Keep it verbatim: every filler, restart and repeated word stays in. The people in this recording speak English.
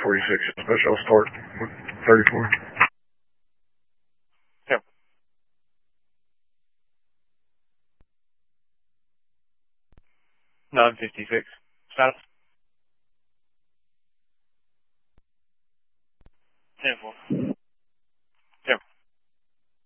forty-six, special start with thirty-four. Yep. nine fifty-six. Status? ten four.